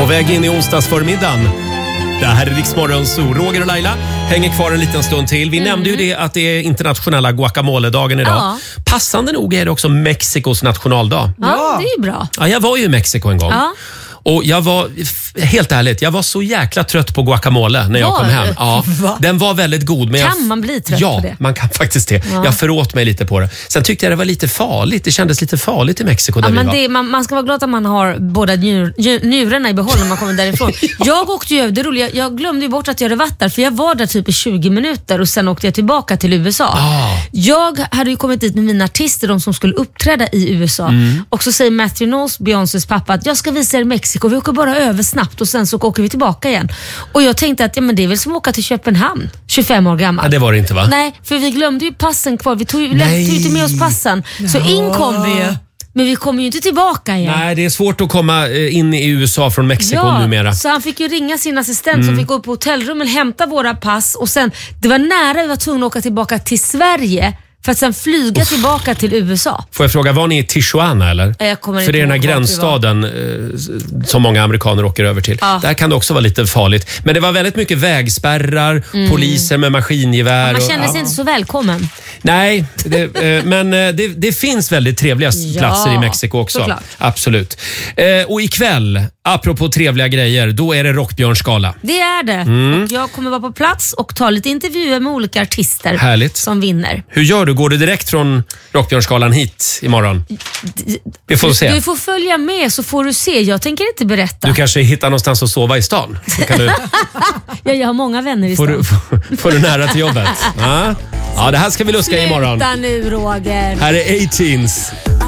På väg in i onsdagsförmiddagen. Det här är Rix Morgon Zoo. Roger och Laila hänger kvar en liten stund till. Vi nämnde ju det att det är internationella guacamole-dagen idag. Ja. Passande nog är det också Mexikos nationaldag. Ja, det är ju bra. Ja, jag var ju i Mexiko en gång. Ja. Och jag var, helt ärligt, jag var så jäkla trött på guacamole när jag kom hem. Ja, den var väldigt god. Men Kan man bli trött på det? Ja, man kan faktiskt det. Ja. Jag föråt mig lite på det. Sen tyckte jag det var lite farligt. Det kändes lite farligt i Mexiko där vi var. Man ska vara glad att man har båda njurarna i behåll när man kommer därifrån. Jag åkte ju över, det roliga, jag glömde ju bort att jag hade varit där, för jag var där typ i 20 minuter och sen åkte jag tillbaka till USA. Jag hade ju kommit dit med mina artister, de som skulle uppträda i USA. Och så säger Matthew Knowles, Beyoncés pappa, att jag ska visa er Mexiko. Vi åker bara över snabbt och sen så åker vi tillbaka igen. Och jag tänkte att det är väl som att åka till Köpenhamn, 25 år gammal. Ja, det var det inte, va? Nej, för vi glömde ju passen kvar. Vi tog ju inte med oss passen. Så in kom vi ju. Men vi kommer ju inte tillbaka igen. Nej, det är svårt att komma in i USA från Mexiko numera. Så han fick ju ringa sin assistent som fick gå upp på hotellrummet, hämta våra pass och sen, det var nära vi var tvungna att åka tillbaka till Sverige för att sen flyga tillbaka till USA. Får jag fråga, var ni i Tijuana eller? Jag kommer För det är den här gränsstaden som många amerikaner åker över till. Där kan det också vara lite farligt. Men det var väldigt mycket vägspärrar, poliser med maskingevär. Man känner sig inte så välkommen. Nej, men det finns väldigt trevliga platser i Mexiko också. Såklart. Absolut. Och ikväll, apropå trevliga grejer, då är det Rockbjörnsgala. Det är det. Och jag kommer vara på plats och ta lite intervjuer med olika artister. Härligt. Som vinner. Hur gör du? Går du direkt från Rockbjörnsgalan hit imorgon? Vi får se. Du får följa med så får du se. Jag tänker inte berätta. Du kanske hittar någonstans att sova i stan. Kan du... Jag har många vänner i stan. Får du nära till jobbet? Ja, det här ska vi luska imorgon. Sluta nu, Roger. Här är 18s.